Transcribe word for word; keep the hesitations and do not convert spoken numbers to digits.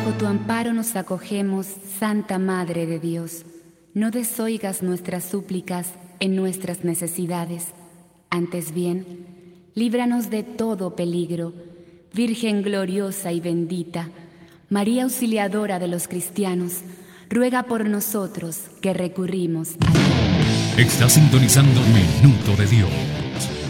Bajo tu amparo nos acogemos, Santa Madre de Dios. No desoigas nuestras súplicas en nuestras necesidades. Antes bien, líbranos de todo peligro, Virgen gloriosa y bendita, María auxiliadora de los cristianos, ruega por nosotros que recurrimos a ti. Está sintonizando Minuto de Dios.